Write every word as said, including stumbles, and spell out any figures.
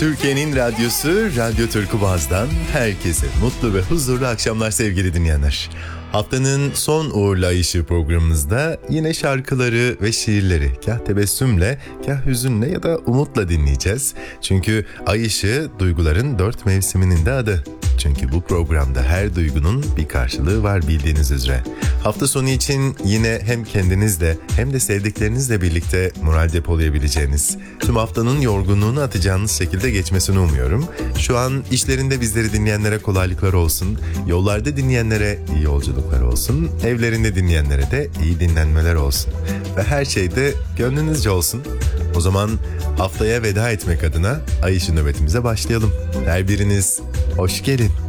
Türkiye'nin radyosu Radyo Turkuaz'dan herkese mutlu ve huzurlu akşamlar sevgili dinleyenler. Haftanın son uğurlayışı programımızda yine şarkıları ve şiirleri kah tebessümle, kah hüzünle ya da umutla dinleyeceğiz. Çünkü ay ışığı duyguların dört mevsiminin de adı. Çünkü bu programda her duygunun bir karşılığı var bildiğiniz üzere. Hafta sonu için yine hem kendinizle hem de sevdiklerinizle birlikte moral depolayabileceğiniz, tüm haftanın yorgunluğunu atacağınız şekilde geçmesini umuyorum. Şu an işlerinde bizleri dinleyenlere kolaylıklar olsun, yollarda dinleyenlere iyi yolculuklar olsun, evlerinde dinleyenlere de iyi dinlenmeler olsun. Ve her şey de gönlünüzce olsun. O zaman haftaya veda etmek adına Ay Işığı nöbetimize başlayalım. Her biriniz hoş gelin.